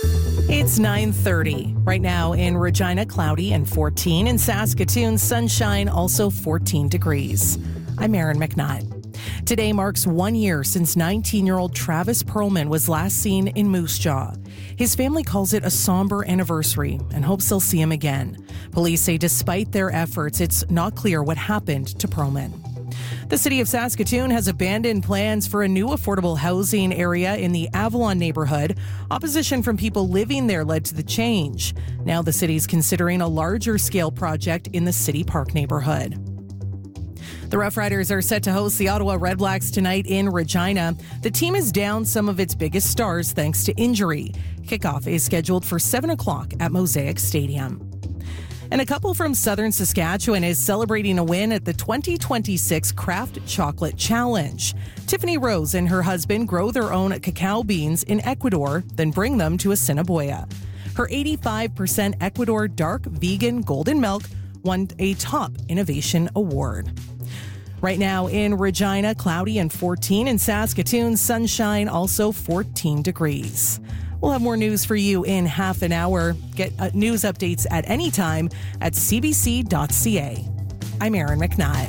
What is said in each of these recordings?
It's 9:30. Right now in Regina, cloudy and 14. In Saskatoon, sunshine, also 14 degrees. I'm Erin McNutt. Today marks 1 year since 19-year-old Travis Perlman was last seen in Moose Jaw. His family calls it a somber anniversary and hopes they'll see him again. Police say despite their efforts, it's not clear what happened to Perlman. The city of Saskatoon has abandoned plans for a new affordable housing area in the Avalon neighborhood. Opposition from people living there led to the change. Now the city's considering a larger scale project in the City Park neighborhood. The Rough Riders are set to host the Ottawa Redblacks tonight in Regina. The team is down some of its biggest stars thanks to injury. Kickoff is scheduled for 7 o'clock at Mosaic Stadium. And a couple from southern Saskatchewan is celebrating a win at the 2026 Craft Chocolate Challenge. Tiffany Rose and her husband grow their own cacao beans in Ecuador, then bring them to Assiniboia. Her 85% Ecuador dark vegan golden milk won a top innovation award. Right now in Regina, cloudy and 14. In Saskatoon, sunshine, also 14 degrees. We'll have more news for you in half an hour. Get news updates at any time at cbc.ca. I'm Erin McNutt.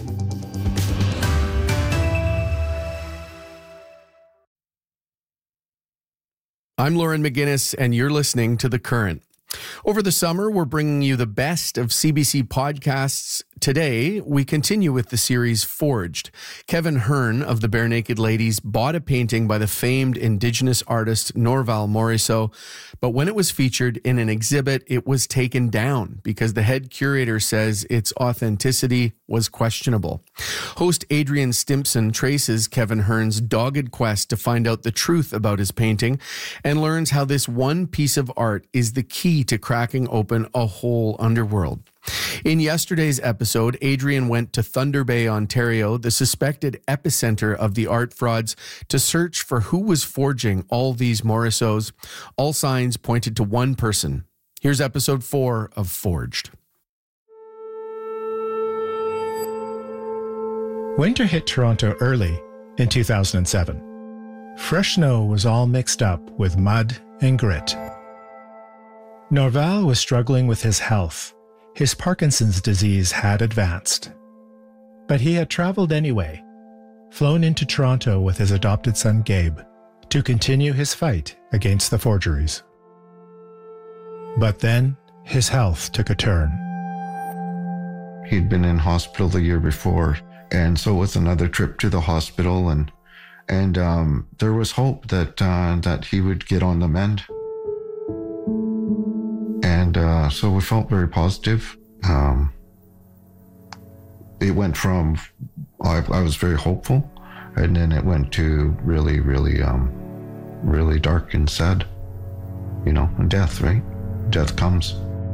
I'm Lauren McGinnis, and you're listening to The Current. Over the summer, we're bringing you the best of CBC podcasts. Today, we continue with the series Forged. Kevin Hearn of the Bare Naked Ladies bought a painting by the famed Indigenous artist Norval Morisseau, but when it was featured in an exhibit, it was taken down because the head curator says its authenticity was questionable. Host Adrian Stimpson traces Kevin Hearn's dogged quest to find out the truth about his painting and learns how this one piece of art is the key to cracking open a whole underworld. In yesterday's episode, Adrian went to Thunder Bay, Ontario, the suspected epicenter of the art frauds, to search for who was forging all these Morisseaus. All signs pointed to one person. Here's episode 4 of Forged. Winter hit Toronto early in 2007. Fresh snow was all mixed up with mud and grit. Norval was struggling with his health. His Parkinson's disease had advanced. But he had traveled anyway, flown into Toronto with his adopted son Gabe to continue his fight against the forgeries. But then his health took a turn. He'd been in hospital the year before, and so it was another trip to the hospital, and there was hope that he would get on the mend. And so we felt very positive. It went from, I was very hopeful, and then it went to really, really, really dark and sad. You know, and death, right? Death comes.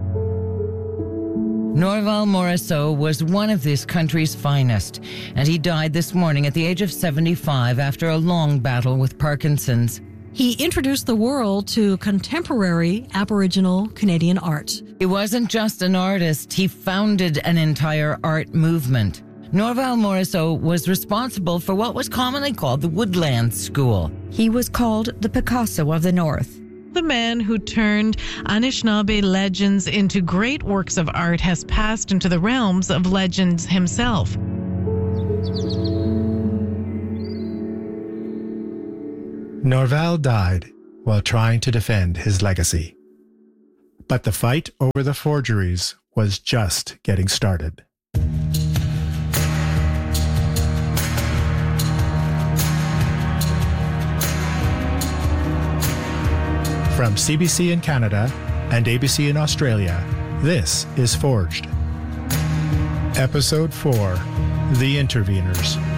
Norval Morisseau was one of this country's finest, and he died this morning at the age of 75 after a long battle with Parkinson's. He introduced the world to contemporary Aboriginal Canadian art. He wasn't just an artist, he founded an entire art movement. Norval Morisseau was responsible for what was commonly called the Woodland School. He was called the Picasso of the North. The man who turned Anishinaabe legends into great works of art has passed into the realms of legends himself. Norval died while trying to defend his legacy. But the fight over the forgeries was just getting started. From CBC in Canada and ABC in Australia, this is Forged. Episode 4, The Interveners.